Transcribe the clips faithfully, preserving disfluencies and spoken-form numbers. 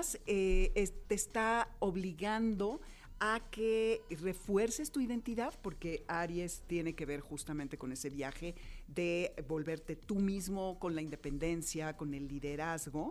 además eh, es, te está obligando a que refuerces tu identidad, porque Aries tiene que ver justamente con ese viaje de volverte tú mismo, con la independencia, con el liderazgo.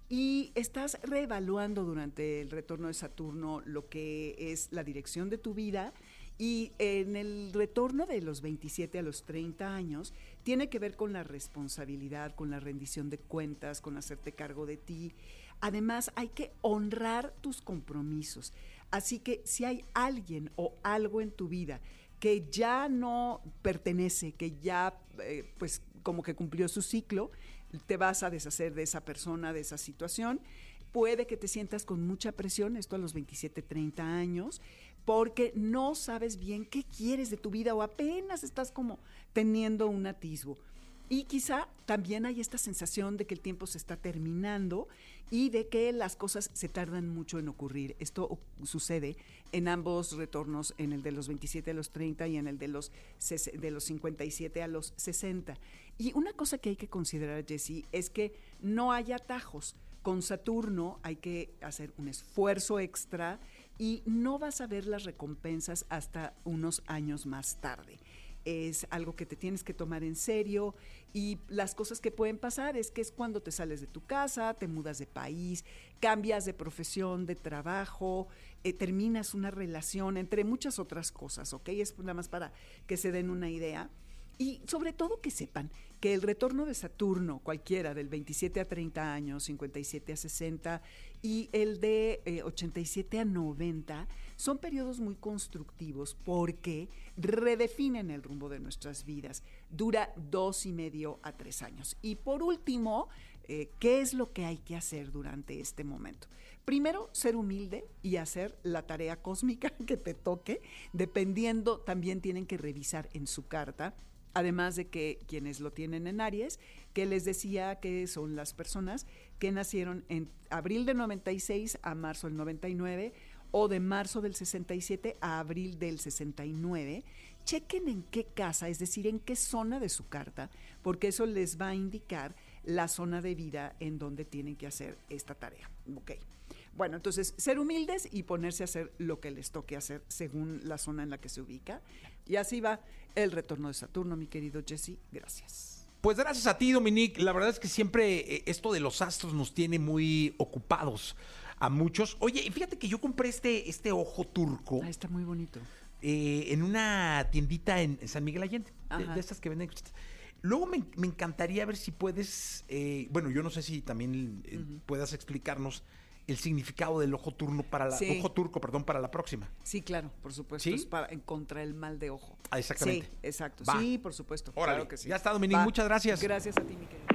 Y estás reevaluando durante el retorno de Saturno lo que es la dirección de tu vida, y en el retorno de los veintisiete a los treinta años tiene que ver con la responsabilidad, con la rendición de cuentas, con hacerte cargo de ti. Además, hay que honrar tus compromisos. Así que si hay alguien o algo en tu vida que ya no pertenece, que ya eh, pues como que cumplió su ciclo, te vas a deshacer de esa persona, de esa situación. Puede que te sientas con mucha presión, esto a los veintisiete, treinta años, porque no sabes bien qué quieres de tu vida o apenas estás como teniendo un atisbo. Y quizá también hay esta sensación de que el tiempo se está terminando y de que las cosas se tardan mucho en ocurrir. Esto sucede en ambos retornos, en el de los veintisiete a los treinta y en el de los, de los cincuenta y siete a los sesenta. Y una cosa que hay que considerar, Jessie, es que no hay atajos. Con Saturno hay que hacer un esfuerzo extra y no vas a ver las recompensas hasta unos años más tarde. Es algo que te tienes que tomar en serio, y las cosas que pueden pasar es que es cuando te sales de tu casa, te mudas de país, cambias de profesión, de trabajo, eh, terminas una relación, entre muchas otras cosas, ¿ok? Es nada más para que se den una idea. Y sobre todo que sepan que el retorno de Saturno, cualquiera, del veintisiete a treinta años, cincuenta y siete a sesenta, y el de eh, ochenta y siete a noventa, son periodos muy constructivos porque redefinen el rumbo de nuestras vidas. Dura dos y medio a tres años. Y por último, eh, ¿qué es lo que hay que hacer durante este momento? Primero, ser humilde y hacer la tarea cósmica que te toque. Dependiendo, también tienen que revisar en su carta. Además de que quienes lo tienen en Aries, que les decía que son las personas que nacieron en abril del noventa y seis a marzo del noventa y nueve, o de marzo del sesenta y siete a abril del sesenta y nueve, chequen en qué casa, es decir, en qué zona de su carta, porque eso les va a indicar la zona de vida en donde tienen que hacer esta tarea. Ok. Bueno, entonces, ser humildes y ponerse a hacer lo que les toque hacer según la zona en la que se ubica. Y así va el retorno de Saturno, mi querido Jessie. Gracias. Pues gracias a ti, Dominique. La verdad es que siempre esto de los astros nos tiene muy ocupados a muchos. Oye, fíjate que yo compré este, este ojo turco. Ah, está muy bonito. Eh, en una tiendita en San Miguel Allende, de, de estas que venden. Luego me, me encantaría ver si puedes, eh, bueno, yo no sé si también eh, uh-huh. puedas explicarnos el significado del ojo turno para la sí. ojo turco, perdón, para la próxima. Sí, claro, por supuesto. ¿Sí? Es para en contra el mal de ojo. Ah, exactamente. Sí, exacto. Va. Sí, por supuesto. Órale. Claro que sí. Ya está, Dominique. Muchas gracias. Gracias a ti, mi querido.